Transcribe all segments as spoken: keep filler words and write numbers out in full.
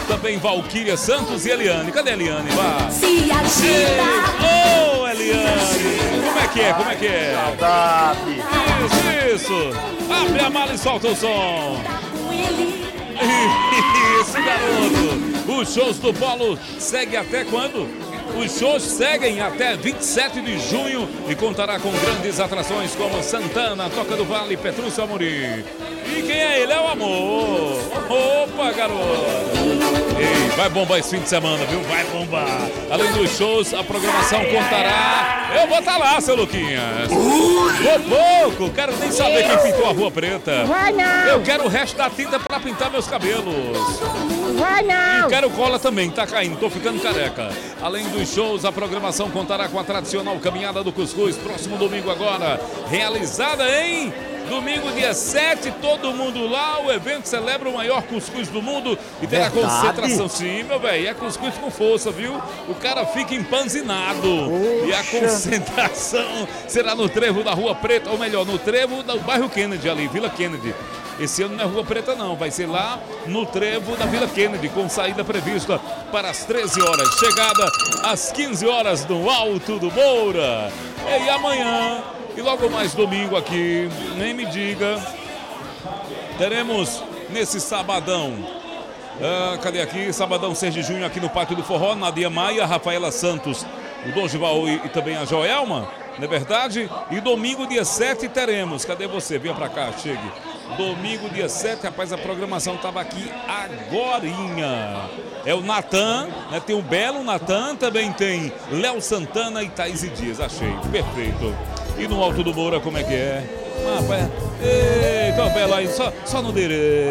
Também Valquíria Santos e Eliane. Cadê a Eliane? Vá. Se agita. Ô, oh, Eliane. Como é que é? Como é que é? Saudade. Isso, isso. Abre a mala e solta o som. Isso, garoto. Os shows do Polo seguem até quando? Os shows seguem até vinte e sete de junho e contará com grandes atrações como Santana, Toca do Vale, Petrúcio Amorim. E quem é ele? É o amor. Opa, garoto. Ei, vai bombar esse fim de semana, viu? Vai bombar. Além dos shows, a programação contará... Eu vou estar lá, seu Luquinhas. Vou pouco. Quero nem saber quem pintou a Rua Preta. Vai não. Eu quero o resto da tinta para pintar meus cabelos. Vai não. E quero cola também, tá caindo, tô ficando careca. Além dos shows, a programação contará com a tradicional Caminhada do Cuscuz, próximo domingo agora, realizada em domingo, dia sete, todo mundo lá. O evento celebra o maior cuscuz do mundo e terá Verdade? concentração. Sim, meu velho, é cuscuz com força, viu? O cara fica empanzinado. Poxa. E a concentração será no trevo da Rua Preta, ou melhor, no trevo do bairro Kennedy ali, Vila Kennedy. Esse ano não é Rua Preta não, vai ser lá no trevo da Vila Kennedy, com saída prevista para as treze horas, chegada às quinze horas no Alto do Moura. E amanhã, e logo mais domingo aqui, nem me diga, teremos nesse sabadão, ah, cadê aqui? Sabadão seis de junho aqui no Pátio do Forró, Nadia Maia, Rafaela Santos, o Dorival e, e também a Joelma, não é verdade? E domingo, dia sete, teremos, cadê você? Venha pra cá, chegue. Domingo, dia sete, rapaz, a programação estava aqui agorinha. É o Natan, né? Tem o belo Natan, também tem Léo Santana e Thaís e Dias. Achei, perfeito. E no Alto do Moura, como é que é? Ah, rapaz, eita, belo aí, só, só no dere.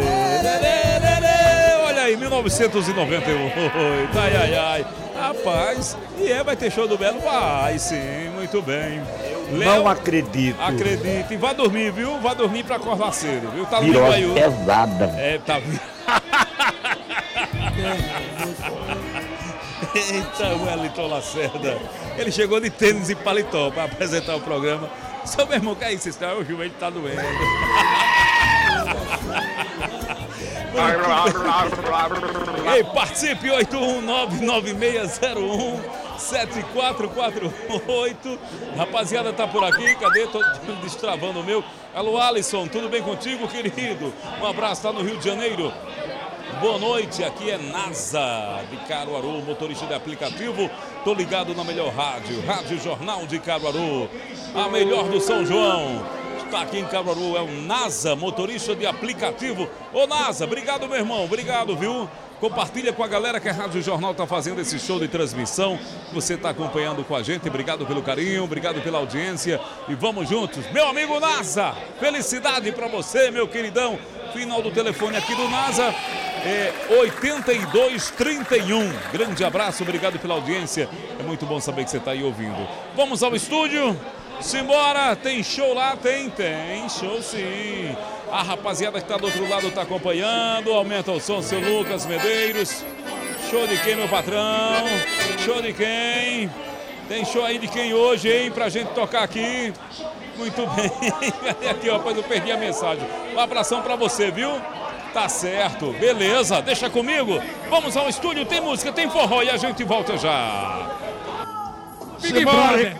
Olha aí, mil novecentos e noventa e oito, ai, ai, ai. Rapaz, e é, vai ter show do Belo? Vai sim, muito bem. Léo, não acredito. Acredite. E vá dormir, viu? Vá dormir pra acordar cedo, viu? Tá Virou aí. pesada. É, tá. Eita, o Wellington Lacerda. Ele chegou de tênis e paletó pra apresentar o programa. Seu meu irmão, que é isso? O joelho tá doendo. Ei, participe, oito um nove nove seis zero um sete quatro quatro oito. Rapaziada, tá por aqui, cadê? Tô destravando o meu. Alô, Alisson, tudo bem contigo, querido? Um abraço, tá no Rio de Janeiro. Boa noite, aqui é NASA de Caruaru, motorista de aplicativo. Tô ligado na melhor rádio, Rádio Jornal de Caruaru, a melhor do São João. Está aqui em Caruaru, é o NASA, motorista de aplicativo. Ô NASA, obrigado, meu irmão, obrigado, viu? Compartilha com a galera que a Rádio Jornal está fazendo esse show de transmissão. Você está acompanhando com a gente, obrigado pelo carinho, obrigado pela audiência. E vamos juntos, meu amigo NASA, felicidade para você, meu queridão. Final do telefone aqui do NASA é oitenta e dois trinta e um. Grande abraço, obrigado pela audiência. É muito bom saber que você está aí ouvindo. Vamos ao estúdio? Simbora, tem show lá? Tem, tem, show sim. A rapaziada que tá do outro lado tá acompanhando. Aumenta o som, seu Lucas Medeiros. Show de quem, meu patrão? Show de quem? Tem show aí de quem hoje, hein? Pra gente tocar aqui. Muito bem. Cadê aqui, ó? Rapaz, eu perdi a mensagem. Um abração pra você, viu? Tá certo, beleza. Deixa comigo. Vamos ao estúdio, tem música, tem forró e a gente volta já. Fique embora.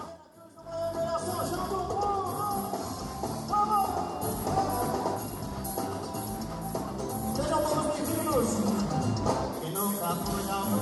Quem não tá